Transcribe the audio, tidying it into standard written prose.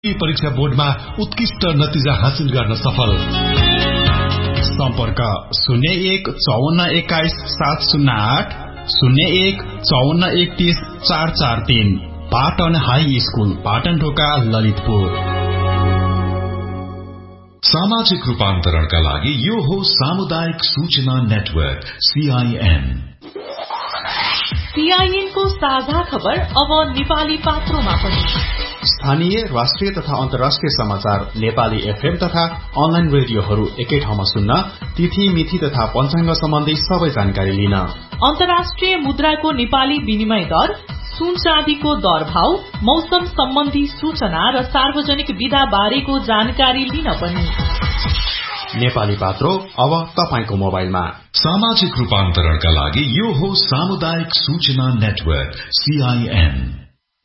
परीक्षा बोर्डमा उत्कृष्ट नतिजा हासिल गर्न सफल। सम्पर्क 015421 708 015431 पाटन हाई स्कूल पाटनढोका ललितपुर। सामाजिक रूपान्तरणका लागि यो हो सामुदायिक सूचना नेटवर्क CIN। CIN को साझा खबर अब नेपाली पात्रोमा पनि। स्थानीय, राष्ट्रिय तथा अन्तर्राष्ट्रिय समाचार नेपाली FM तथा अनलाइन रेडियोहरू एकै ठाउँमा सुन्न, तिथि मिति तथा पञ्चाङ्ग सम्बन्धी सबै जानकारी लिन, अन्तर्राष्ट्रिय मुद्राको नेपाली विनिमय दर, सुन चाँदीको दर भाव, मौसम सम्बन्धी सूचना र सार्वजनिक विधा बारेको जानकारी लिन पनि। नेपाली पात्रो अब तपाईको मोबाइलमा। सामाजिक रूपान्तरणका लागि यो हो सामुदायिक सूचना नेटवर्क CIN।